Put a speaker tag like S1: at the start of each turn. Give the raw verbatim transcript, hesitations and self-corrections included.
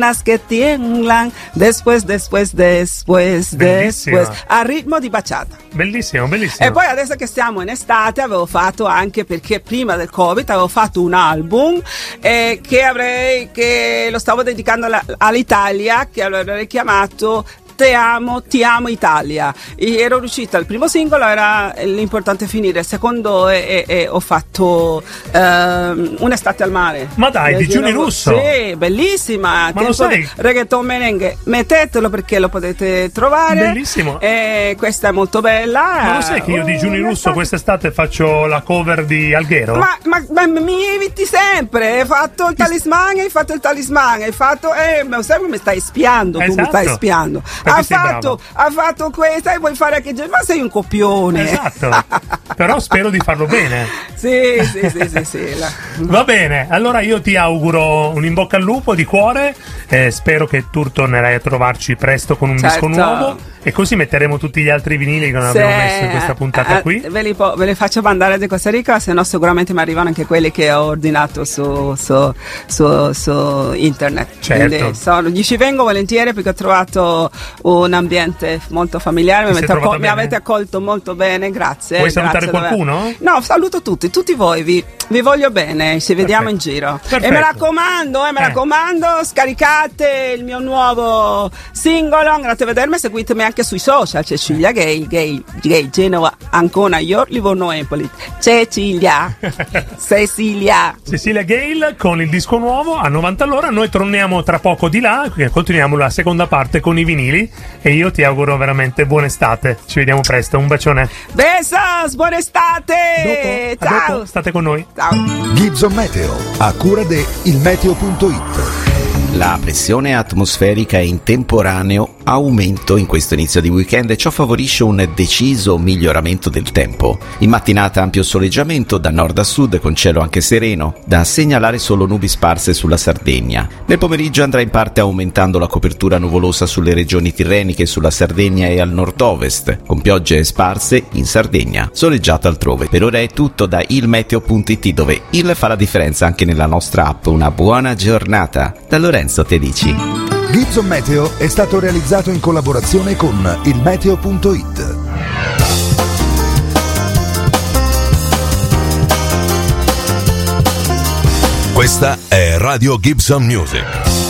S1: que tiemblan después, después, después,
S2: Bellissima.
S1: después, a ritmo di bachata.
S2: Bellissimo, bellissimo.
S1: E poi adesso che siamo in estate avevo fatto anche, perché prima del Covid avevo fatto un album eh, che avrei, che lo stavo dedicando alla, all'Italia, che avrei chiamato Te amo, ti amo Italia. E ero riuscita, il primo singolo era l'importante finire, il secondo e, e, e ho fatto um, Un'estate al mare.
S2: Ma dai, di Giuni Russo?
S1: Sì, bellissima.
S2: Ma lo sai?
S1: Reggaeton merengue, mettetelo perché lo potete trovare.
S2: Bellissimo.
S1: E questa è molto bella.
S2: Ma lo sai che io di Giuni
S1: Oh,
S2: Russo quest'estate faccio la cover di Alghero?
S1: Ma, ma, ma mi eviti sempre, hai fatto il talismano, hai fatto il talismano, hai fatto, eh, ma sempre mi stai spiando, tu
S2: Esatto.
S1: mi stai spiando. Ha fatto, ha fatto questa e vuoi fare anche, ma sei un copione.
S2: Esatto, però spero di farlo bene.
S1: Sì, sì, sì, sì, sì. La...
S2: Va bene, allora io ti auguro un in bocca al lupo di cuore, eh, spero che tu tornerai a trovarci presto con un
S1: Certo.
S2: disco nuovo e così metteremo tutti gli altri vinili che non abbiamo messo in questa puntata
S1: eh,
S2: qui.
S1: Ve li, po- ve li faccio mandare di Costa Rica, se no sicuramente mi arrivano anche quelli che ho ordinato su, su, su, su internet.
S2: Certo.
S1: Quindi sono, gli ci vengo volentieri perché ho trovato un ambiente molto familiare, mi
S2: Ti sei
S1: avete,
S2: trovata
S1: acco- mi
S2: bene?
S1: avete accolto molto bene, grazie.
S2: Vuoi salutare
S1: grazie
S2: qualcuno?
S1: davvero. No, saluto tutti, tutti voi, vi, vi voglio bene, ci vediamo
S2: Perfetto.
S1: in giro.
S2: Perfetto.
S1: E mi raccomando, eh, mi
S2: Eh.
S1: raccomando, scaricate il mio nuovo singolo, andate a vedermi, seguitemi anche sui social, Cecilia Gale, Gale, Gale, Genova, Ancona, York, Livorno, Empoli. Cecilia, Cecilia.
S2: Cecilia Gale con il disco nuovo a novanta all'ora. Noi torniamo tra poco di là, continuiamo la seconda parte con i vinili e io ti auguro veramente buona estate. Ci vediamo presto, un bacione.
S1: Besos, buona estate.
S2: Dopo, a
S1: Ciao.
S2: dopo, state con noi.
S1: Ciao.
S3: Gibson Meteo, a cura de ilmeteo punto it.
S4: La pressione atmosferica è in temporaneo aumento in questo inizio di weekend e ciò favorisce un deciso miglioramento del tempo. In mattinata ampio soleggiamento da nord a sud con cielo anche sereno, da segnalare solo nubi sparse sulla Sardegna. Nel pomeriggio andrà in parte aumentando la copertura nuvolosa sulle regioni tirreniche, sulla Sardegna e al nord-ovest, con piogge sparse in Sardegna, soleggiato altrove. Per ora è tutto da ilmeteo punto it, dove il fa la differenza anche nella nostra app. Una buona giornata da Lorenzo Tedici.
S3: Gibson Meteo è stato realizzato in collaborazione con ilmeteo punto it. Questa è Radio Gibson Music.